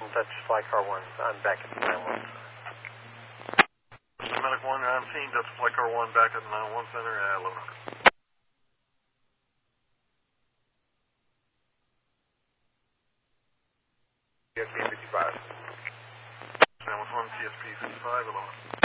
That's Fly Car 1. I'm back at the 911. Medic 1, you're on scene. That's Fly Car 1 back at the 911 center at 1100. TSP 55. San Juan, TSP 55, 1100.